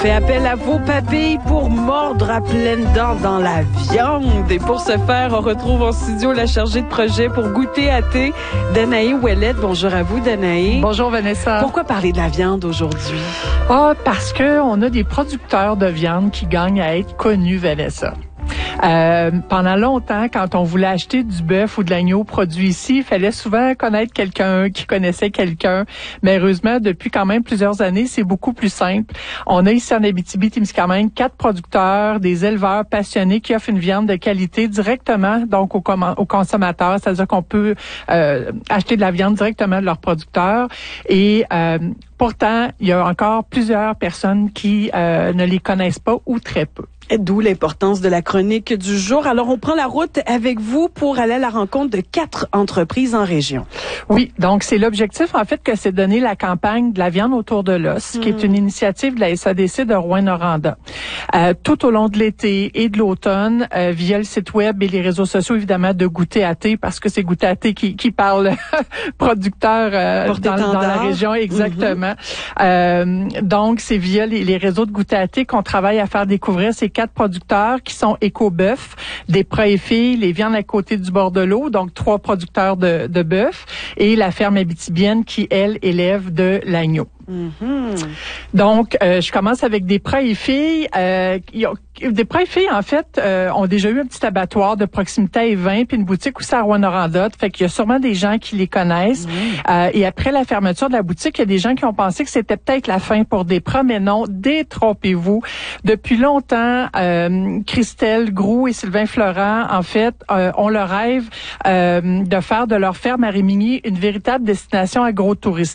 Fait appel à vos papilles pour mordre à pleines dents dans la viande. Et pour ce faire, on retrouve en studio la chargée de projet pour goûter à thé, Danae Ouellette. Bonjour à vous, Danae. Bonjour, Vanessa. Pourquoi parler de la viande aujourd'hui? Parce que on a des producteurs de viande qui gagnent à être connus, Vanessa. Pendant longtemps, quand on voulait acheter du bœuf ou de l'agneau produit ici, il fallait souvent connaître quelqu'un qui connaissait quelqu'un. Mais heureusement, depuis quand même plusieurs années, c'est beaucoup plus simple. On a ici en Abitibi-Témiscamingue 4 producteurs, des éleveurs passionnés qui offrent une viande de qualité directement donc aux consommateurs. C'est-à-dire qu'on peut acheter de la viande directement de leurs producteurs. Et pourtant, il y a encore plusieurs personnes qui ne les connaissent pas ou très peu. D'où l'importance de la chronique du jour. Alors, on prend la route avec vous pour aller à la rencontre de 4 entreprises en région. Oui, donc c'est l'objectif, en fait, que c'est donner la campagne de la viande autour de l'os, qui est une initiative de la SADC de Rouyn-Noranda. Tout au long de l'été et de l'automne, via le site web et les réseaux sociaux, évidemment, de Goûter à thé, parce que c'est Goûter à thé qui parle producteur dans la région, exactement. Donc, c'est via les réseaux de Goûter à thé qu'on travaille à faire découvrir ces 4 producteurs qui sont Éco-Bœuf, des Pras et Filles, les viandes à côté du bord de l'eau, donc 3 producteurs de bœuf, et la ferme abitibienne qui, elle, élève de l'agneau. Donc, je commence avec des Pras et Filles. Des Pras et Filles, en fait, ont déjà eu un petit abattoir de proximité à Évin, puis une boutique aussi à Rouyn-Noranda. Fait qu'il y a sûrement des gens qui les connaissent. Et après la fermeture de la boutique, il y a des gens qui ont pensé que c'était peut-être la fin pour des Pras, mais non, détrompez-vous. Depuis longtemps, Christelle Groux et Sylvain Florent, en fait, ont le rêve de faire de leur ferme à Rémigny une véritable destination agro-touristique.